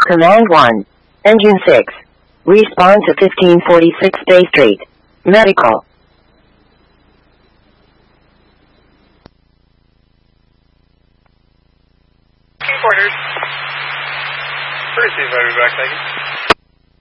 Command 1. Engine 6. Respond to 1546 Bay Street. Medical. Quarters. Receive, I'll be back, thank you.